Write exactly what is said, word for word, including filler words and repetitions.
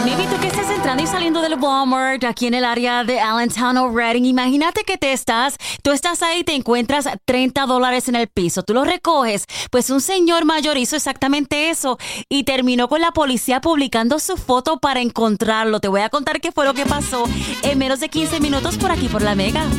Maybe tú que estás entrando y saliendo del Walmart aquí en el área de Allentown o Reading, imagínate que te estás, tú estás ahí y te encuentras treinta dólares en el piso, tú lo recoges, pues un señor mayor hizo exactamente eso y terminó con la policía publicando su foto para encontrarlo. Te voy a contar qué fue lo que pasó en menos de quince minutos por aquí por La Mega.